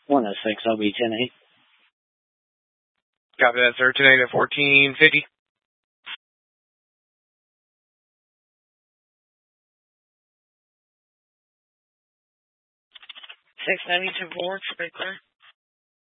106, I'll be 10-8. Copy that, sir. 10-8 at 1450. 692 board, should be clear.